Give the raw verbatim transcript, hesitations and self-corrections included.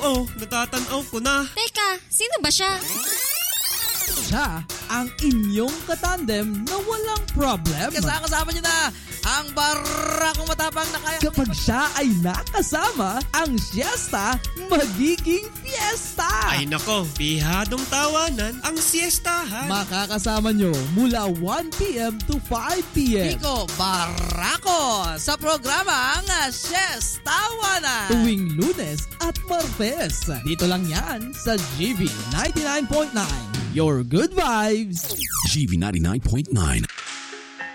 Oh, natatanaw ko na. Teka, sino ba siya? Siya ang inyong katandem na walang problem. Kasama niyo na ang barakong matapang na kaya. Kapag siya ay nakasama, ang siesta magiging fiesta. Ay nako, pihadong tawanan ang siestahan. Makakasama nyo mula one p.m. to five p.m. Kiko Barako sa programang Siestawanan. Tuwing Lunes at Martes. Dito lang yan sa G B ninety-nine point nine. Your good vibes. G B ninety-nine point nine.